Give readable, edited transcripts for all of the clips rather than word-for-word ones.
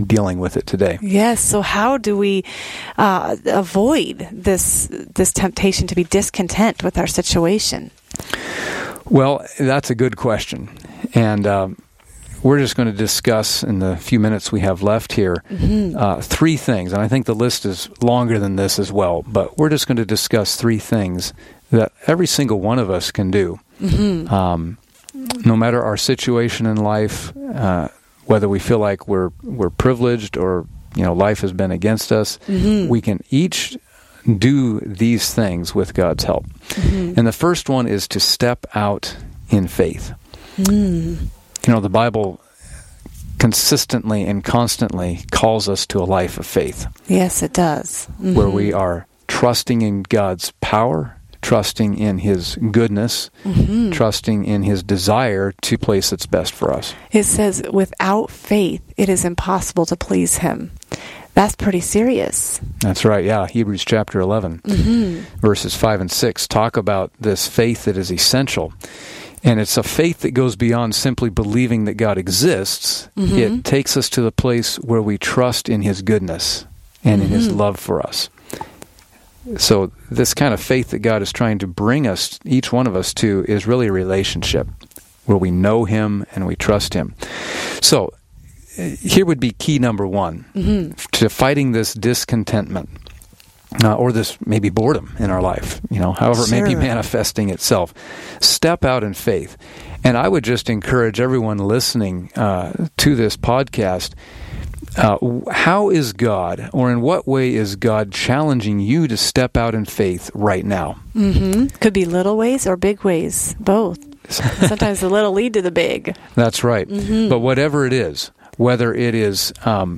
dealing with it today. Yes. So how do we avoid this temptation to be discontent with our situation? Well, that's a good question. And we're just going to discuss in the few minutes we have left here three things. And I think the list is longer than this as well. But we're just going to discuss three things that every single one of us can do. No matter our situation in life, whether we feel like we're privileged or life has been against us, we can each do these things with God's help. And the first one is to step out in faith. The Bible consistently and constantly calls us to a life of faith. Yes, it does. Where we are trusting in God's power, trusting in His goodness, trusting in His desire to place that's best for us. It says, without faith, it is impossible to please Him. That's pretty serious. That's right, yeah. Hebrews chapter 11, verses 5 and 6 talk about this faith that is essential. And it's a faith that goes beyond simply believing that God exists. It takes us to the place where we trust in His goodness and in His love for us. So this kind of faith that God is trying to bring us, each one of us to, is really a relationship where we know Him and we trust Him. So here would be key number one to fighting this discontentment or this maybe boredom in our life, however it may be manifesting itself. Step out in faith. And I would just encourage everyone listening to this podcast, how is God, or in what way is God challenging you to step out in faith right now? Could be little ways or big ways, both. Sometimes the little lead to the big. That's right. But whatever it is, whether it is,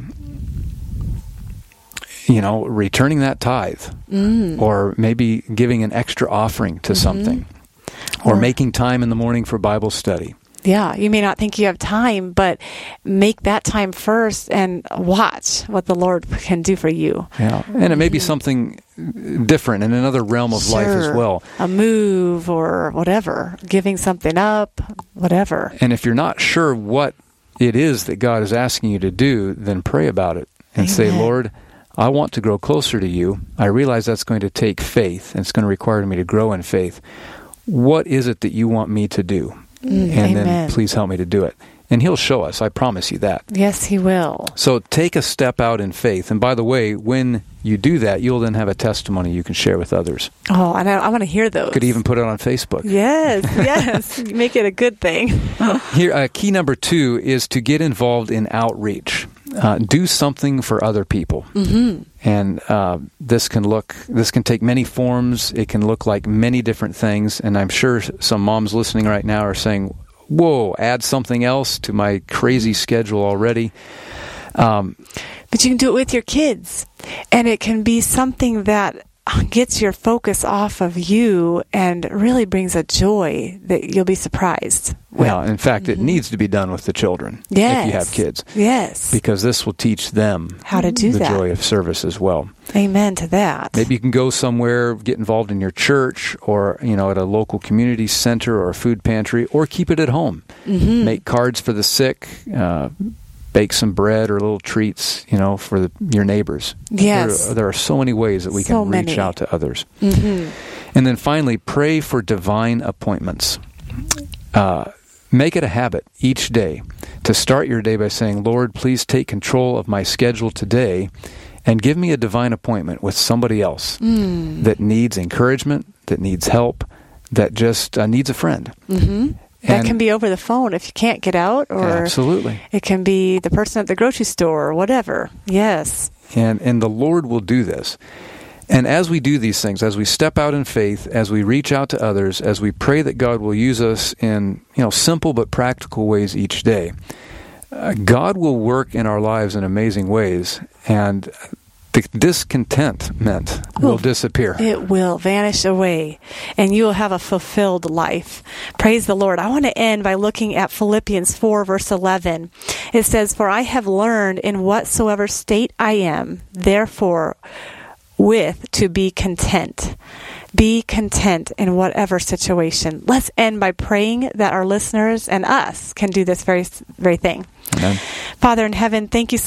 returning that tithe, or maybe giving an extra offering to something, or making time in the morning for Bible study. Yeah, you may not think you have time, but make that time first and watch what the Lord can do for you. Yeah, and it may be something different in another realm of life as well. A move or whatever, giving something up, whatever. And if you're not sure what it is that God is asking you to do, then pray about it and say, Lord, I want to grow closer to you. I realize that's going to take faith, and it's going to require me to grow in faith. What is it that you want me to do? And then please help me to do it. And He'll show us, I promise you that. Yes, He will. So take a step out in faith. And by the way, when you do that, you'll then have a testimony you can share with others. Oh, and I want to hear those. Could even put it on Facebook. Yes. Make it a good thing. Here, key number 2 is to get involved in outreach. Do something for other people. And this can take many forms. It can look like many different things. And I'm sure some moms listening right now are saying, whoa, add something else to my crazy schedule already. But you can do it with your kids. And it can be something that gets your focus off of you and really brings a joy that you'll be surprised with. Well, in fact, it needs to be done with the children if you have kids. Yes. Because this will teach them how to do the joy of service as well. Amen to that. Maybe you can go somewhere, get involved in your church or, at a local community center or a food pantry, or keep it at home. Make cards for the sick, bake some bread or little treats, for your neighbors. Yes. There are so many ways that we can reach out to others. And then finally, pray for divine appointments. Make it a habit each day to start your day by saying, Lord, please take control of my schedule today and give me a divine appointment with somebody else that needs encouragement, that needs help, that just needs a friend. That can be over the phone if you can't get out, or absolutely. It can be the person at the grocery store or whatever. Yes. And the Lord will do this. And as we do these things, as we step out in faith, as we reach out to others, as we pray that God will use us in simple but practical ways each day, God will work in our lives in amazing ways, and the discontentment will disappear. It will vanish away, and you will have a fulfilled life. Praise the Lord. I want to end by looking at Philippians 4, verse 11. It says, "For I have learned in whatsoever state I am, therefore to be content." Be content in whatever situation. Let's end by praying that our listeners and us can do this very, very thing. Amen. Father in heaven, thank you so